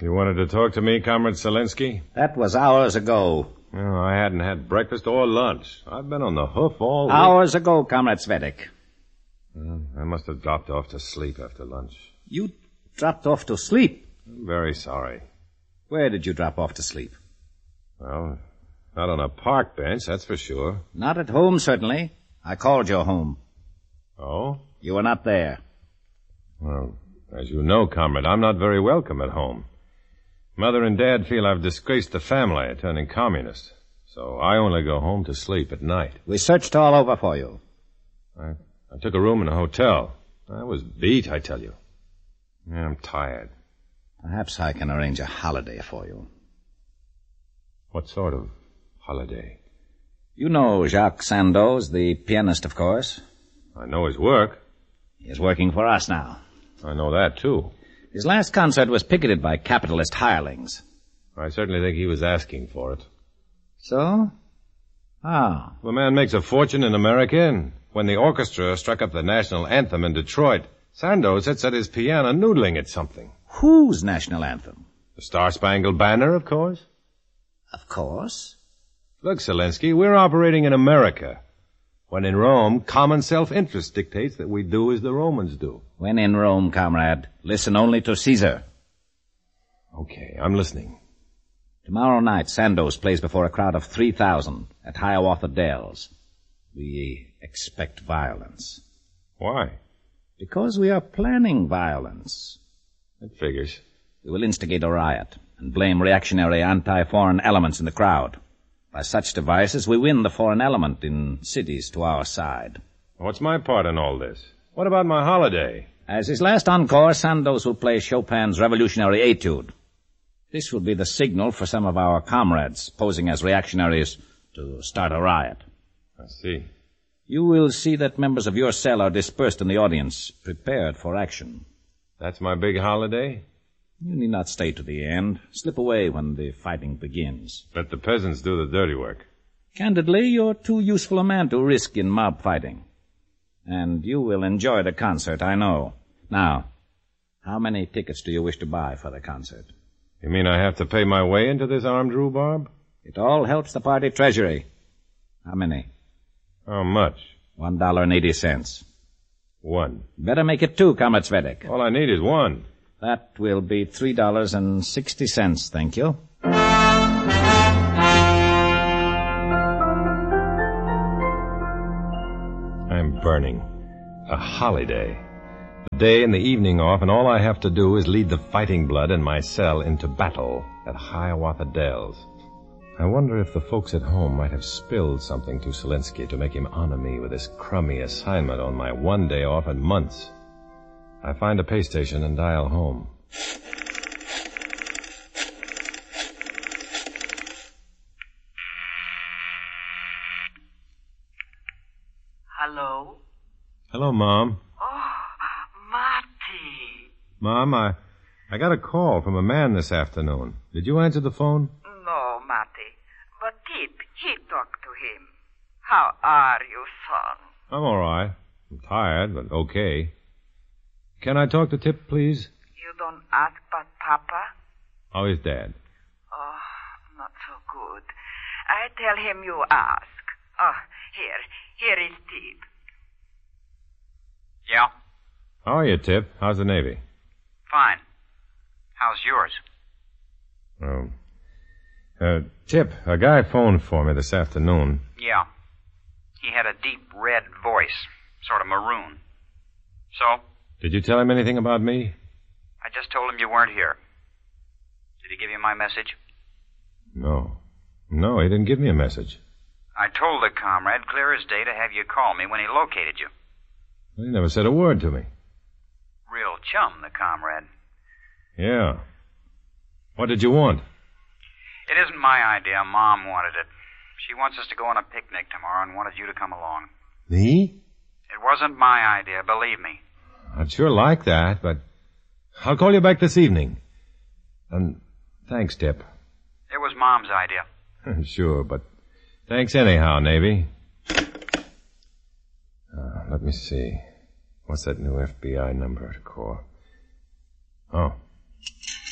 You wanted to talk to me, Comrade Selensky? That was hours ago. Well, I hadn't had breakfast or lunch. I've been on the hoof all week. Hours ago, Comrade Svedek. I must have dropped off to sleep after lunch. You dropped off to sleep? I'm very sorry. Where did you drop off to sleep? Well, not on a park bench, that's for sure. Not at home, certainly. I called your home. Oh? You were not there. Well, as you know, Comrade, I'm not very welcome at home. Mother and Dad feel I've disgraced the family, turning communist. So I only go home to sleep at night. We searched all over for you. I took a room in a hotel. I was beat, I tell you. Yeah, I'm tired. Perhaps I can arrange a holiday for you. What sort of holiday? You know Jacques Sandoz, the pianist, of course. I know his work. He is working for us now. I know that, too. His last concert was picketed by capitalist hirelings. I certainly think he was asking for it. So? How? The man makes a fortune in America, and when the orchestra struck up the national anthem in Detroit, Sandoz sits at his piano noodling at something. Whose national anthem? The Star-Spangled Banner, of course. Of course. Look, Selensky, we're operating in America. When in Rome, common self-interest dictates that we do as the Romans do. When in Rome, comrade, listen only to Caesar. Okay, I'm listening. Tomorrow night, Sandoz plays before a crowd of 3,000 at Hiawatha Dells. We expect violence. Why? Because we are planning violence. That figures. We will instigate a riot and blame reactionary anti-foreign elements in the crowd. By such devices, we win the foreign element in cities to our side. What's my part in all this? What about my holiday? As his last encore, Sandoz will play Chopin's Revolutionary Etude. This will be the signal for some of our comrades posing as reactionaries to start a riot. I see. You will see that members of your cell are dispersed in the audience, prepared for action. That's my big holiday? You need not stay to the end. Slip away when the fighting begins. Let the peasants do the dirty work. Candidly, you're too useful a man to risk in mob fighting. And you will enjoy the concert, I know. Now, how many tickets do you wish to buy for the concert? You mean I have to pay my way into this armed rhubarb? It all helps the party treasury. How many? How much? $1.80. One. Better make it two, Comrade Svedek. All I need is one. That will be $3.60, thank you. I'm burning. A holiday. The day and the evening off, and all I have to do is lead the fighting blood in my cell into battle at Hiawatha Dells. I wonder if the folks at home might have spilled something to Selensky to make him honor me with this crummy assignment on my one day off in months. I find a pay station and dial home. Hello? Hello, Mom. Oh, Marty. Mom, I got a call from a man this afternoon. Did you answer the phone? No, Marty. But Tip, he talked to him. How are you, son? I'm all right. I'm tired, but okay. Can I talk to Tip, please? You don't ask about Papa? How is Dad? Oh, not so good. I tell him you ask. Oh, here is Tip. Yeah? How are you, Tip? How's the Navy? Fine. How's yours? Tip, a guy phoned for me this afternoon. Yeah. He had a deep red voice, sort of maroon. So? Did you tell him anything about me? I just told him you weren't here. Did he give you my message? No. No, he didn't give me a message. I told the comrade clear as day to have you call me when he located you. He never said a word to me. Real chum, the comrade. Yeah. What did you want? It isn't my idea. Mom wanted it. She wants us to go on a picnic tomorrow and wanted you to come along. Me? It wasn't my idea, believe me. I'd sure like that, but I'll call you back this evening. And thanks, Tip. It was Mom's idea. Sure, but thanks anyhow, Navy. Let me see. What's that new FBI number to call? Oh,